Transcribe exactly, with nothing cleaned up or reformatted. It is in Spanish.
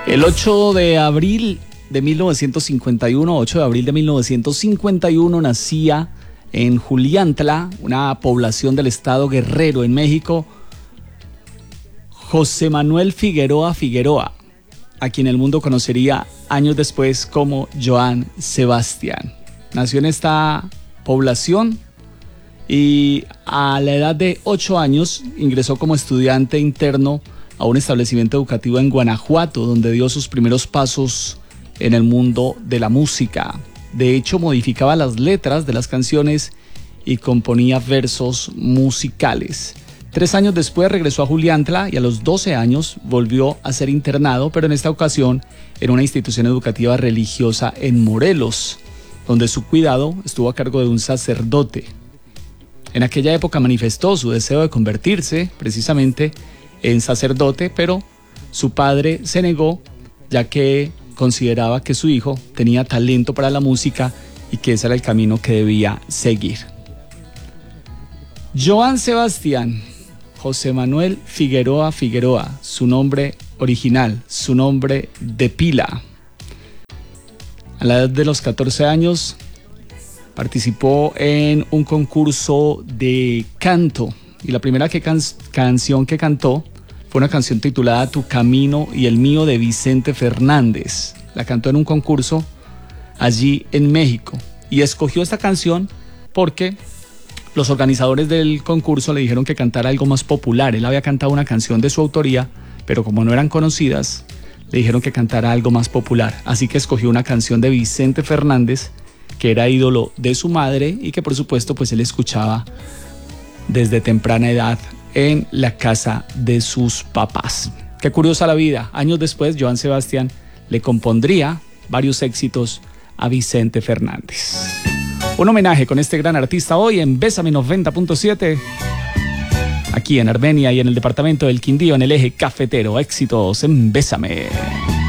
El ocho de abril de mil novecientos cincuenta y uno, ocho de abril de mil novecientos cincuenta y uno, nacía en Juliantla, una población del estado Guerrero, en México, José Manuel Figueroa Figueroa, a quien el mundo conocería años después como Johann Sebastian. Nació en esta población y a la edad de ocho años ingresó como estudiante interno a un establecimiento educativo en Guanajuato, donde dio sus primeros pasos en el mundo de la música. De hecho, modificaba las letras de las canciones y componía versos musicales. Tres años después regresó a Juliantla y a los doce años volvió a ser internado, pero en esta ocasión en una institución educativa religiosa en Morelos, donde su cuidado estuvo a cargo de un sacerdote. En aquella época manifestó su deseo de convertirse precisamente en sacerdote, pero su padre se negó, ya que consideraba que su hijo tenía talento para la música y que ese era el camino que debía seguir. Johann Sebastian José Manuel Figueroa Figueroa, su nombre original, su nombre de pila. A la edad de los catorce años participó en un concurso de canto y la primera que can- canción que cantó fue una canción titulada Tu Camino y el Mío, de Vicente Fernández. La cantó en un concurso allí en México y escogió esta canción porque los organizadores del concurso le dijeron que cantara algo más popular. Él había cantado una canción de su autoría, pero como no eran conocidas, le dijeron que cantara algo más popular. Así que escogió una canción de Vicente Fernández, que era ídolo de su madre y que por supuesto pues él escuchaba desde temprana edad en la casa de sus papás. Qué curiosa la vida. Años después, Johann Sebastian le compondría varios éxitos a Vicente Fernández. Un homenaje con este gran artista hoy en Bésame noventa punto siete, aquí en Armenia y en el departamento del Quindío, en el eje cafetero. Éxitos en Bésame.